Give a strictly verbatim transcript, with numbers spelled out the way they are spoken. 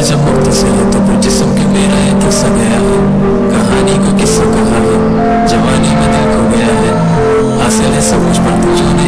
जब मुक्तसर है तो फिर जिस्म क्यों मेरा है किस्सा गया है।